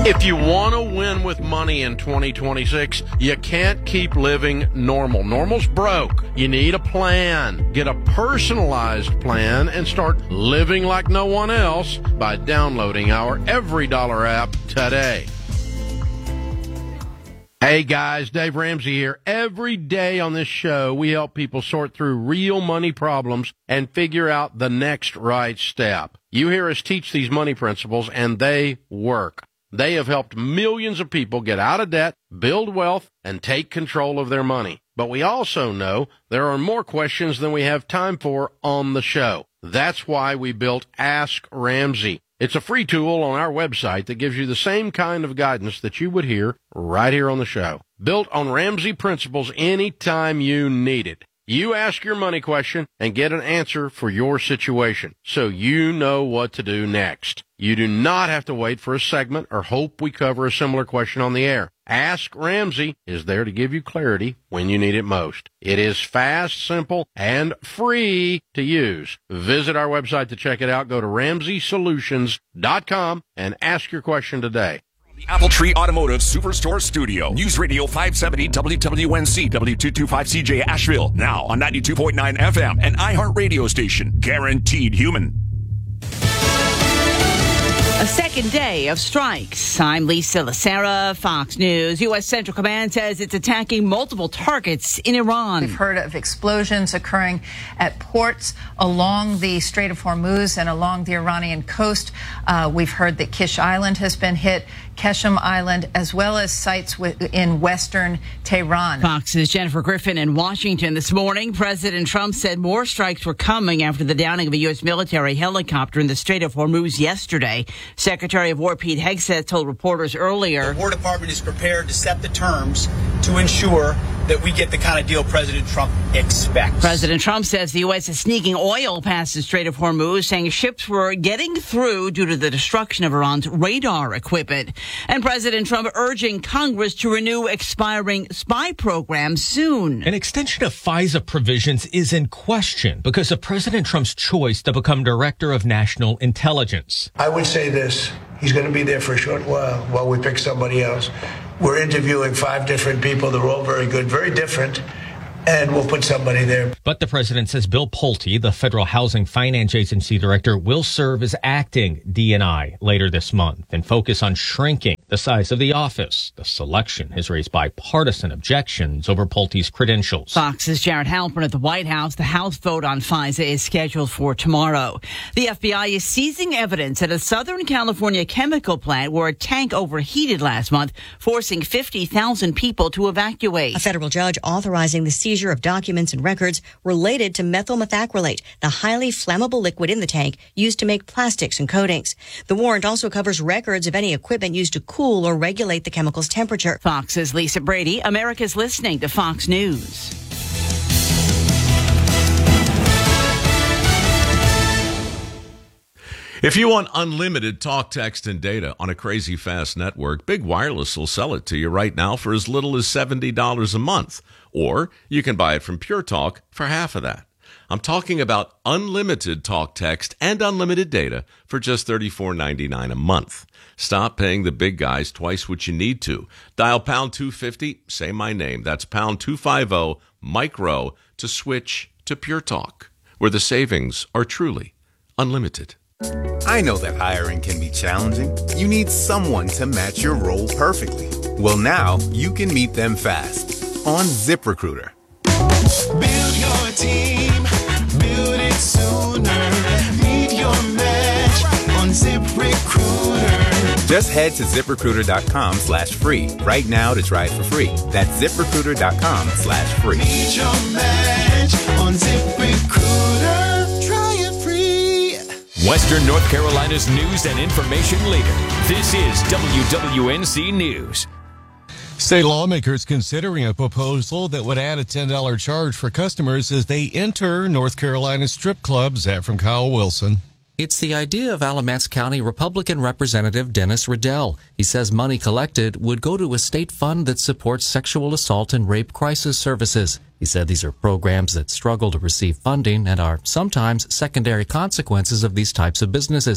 If you want to win with money in 2026, you can't keep living normal. Normal's broke. You need a plan. Get a personalized plan and start living like no one else by downloading our Every Dollar app today. Hey guys, Dave Ramsey here. Every day on this show, we help people sort through real money problems and figure out the next right step. You hear us teach these money principles, and they work. They have helped millions of people get out of debt, build wealth, and take control of their money. But we also know there are more questions than we have time for on the show. That's why we built Ask Ramsey. It's a free tool on our website that gives you the same kind of guidance that you would hear right here on the show. Built on Ramsey principles anytime you need it. You ask your money question and get an answer for your situation, so you know what to do next. You do not have to wait for a segment or hope we cover a similar question on the air. Ask Ramsey is there to give you clarity when you need it most. It is fast, simple, and free to use. Visit our website to check it out. Go to RamseySolutions.com and ask your question today. Apple Tree Automotive Superstore Studio. News Radio 570 WWNC W225CJ Asheville. Now on 92.9 FM and iHeart Radio Station. Guaranteed human. A second day of strikes. I'm Lisa Lacera, Fox News. U.S. Central Command says it's attacking multiple targets in Iran. We've heard of explosions occurring at ports along the Strait of Hormuz and along the Iranian coast. We've heard that Kish Island has been hit, Keshem Island, as well as sites in western Tehran. Fox's Jennifer Griffin in Washington this morning. President Trump said more strikes were coming after the downing of a U.S. military helicopter in the Strait of Hormuz yesterday. Secretary of War Pete Hegseth told reporters earlier, the War Department is prepared to set the terms to ensure that we get the kind of deal President Trump expects. President Trump says the U.S. is sneaking oil past the Strait of Hormuz, saying ships were getting through due to the destruction of Iran's radar equipment. And President Trump urging Congress to renew expiring spy programs soon. An extension of FISA provisions is in question because of President Trump's choice to become Director of National Intelligence. I would say this. He's going to be there for a short while we pick somebody else. We're interviewing 5 different people. They're all very good, very different. And we'll put somebody there. But the president says Bill Pulte, the Federal Housing Finance Agency director, will serve as acting DNI later this month and focus on shrinking the size of the office. The selection has raised bipartisan objections over Pulte's credentials. Fox's Jared Halpern at the White House. The House vote on FISA is scheduled for tomorrow. The FBI is seizing evidence at a Southern California chemical plant where a tank overheated last month, forcing 50,000 people to evacuate. A federal judge authorizing the seizure of documents and records related to methyl methacrylate, the highly flammable liquid in the tank used to make plastics and coatings. The warrant also covers records of any equipment used to cool or regulate the chemical's temperature. Fox's Lisa Brady. America's listening to Fox News. If you want unlimited talk, text, and data on a crazy fast network, Big Wireless will sell it to you right now for as little as $70 a month. Or you can buy it from Pure Talk for half of that. I'm talking about unlimited talk, text, and unlimited data for just $34.99 a month. Stop paying the big guys twice what you need to. Dial pound 250, say my name. That's pound 250 micro to switch to Pure Talk, where the savings are truly unlimited. I know that hiring can be challenging. You need someone to match your role perfectly. Well, now you can meet them fast on ZipRecruiter. Build your team, build it sooner. Meet your match on ZipRecruiter. Just head to ZipRecruiter.com/free right now to try it for free. That's ZipRecruiter.com/free. Meet your match on ZipRecruiter. Try it free. Western North Carolina's news and information leader. This is WWNC News. State lawmakers considering a proposal that would add a $10 charge for customers as they enter North Carolina strip clubs. That from Kyle Wilson. It's the idea of Alamance County Republican Representative Dennis Riddell. He says money collected would go to a state fund that supports sexual assault and rape crisis services. He said these are programs that struggle to receive funding and are sometimes secondary consequences of these types of businesses.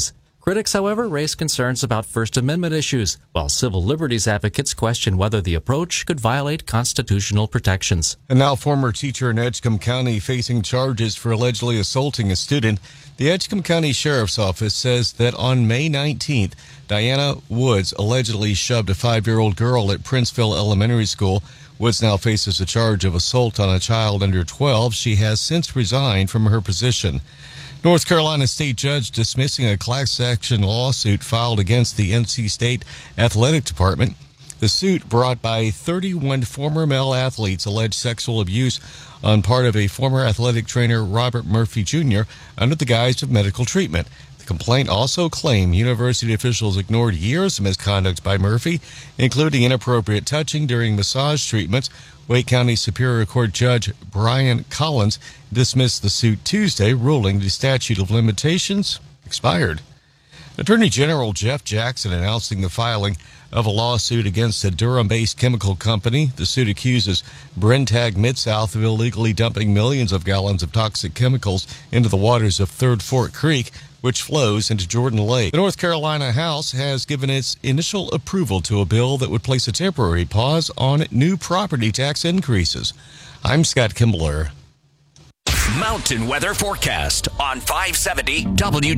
Critics, however, raise concerns about First Amendment issues, while civil liberties advocates question whether the approach could violate constitutional protections. And now former teacher in Edgecombe County facing charges for allegedly assaulting a student. The Edgecombe County Sheriff's Office says that on May 19th, Diana Woods allegedly shoved a 5-year-old girl at Princeville Elementary School. Woods now faces a charge of assault on a child under 12. She has since resigned from her position. North Carolina state judge dismissing a class action lawsuit filed against the NC State Athletic Department. The suit, brought by 31 former male athletes, alleged sexual abuse on part of a former athletic trainer, Robert Murphy Jr., under the guise of medical treatment. The complaint also claimed university officials ignored years of misconduct by Murphy, including inappropriate touching during massage treatments. Wake County Superior Court Judge Brian Collins dismissed the suit Tuesday, ruling the statute of limitations expired. Attorney General Jeff Jackson announcing the filing of a lawsuit against a Durham-based chemical company. The suit accuses Brentag Mid-South of illegally dumping millions of gallons of toxic chemicals into the waters of Third Fork Creek, which flows into Jordan Lake. The North Carolina House has given its initial approval to a bill that would place a temporary pause on new property tax increases. I'm Scott Kimbler. Mountain weather forecast on 570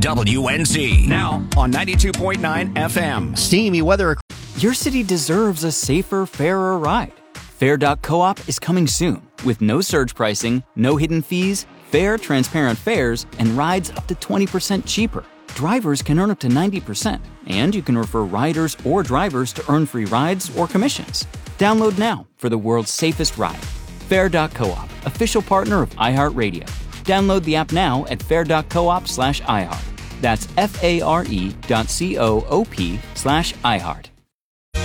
WWNZ. Now on 92.9 FM. Steamy weather. Your city deserves a safer, fairer ride. Fair.coop is coming soon with no surge pricing, no hidden fees, fair, transparent fares, and rides up to 20% cheaper. Drivers can earn up to 90%, and you can refer riders or drivers to earn free rides or commissions. Download now for the world's safest ride. Fair.coop, official partner of iHeartRadio. Download the app now at fair.coop/iHeart. That's FARE.coop/iHeart.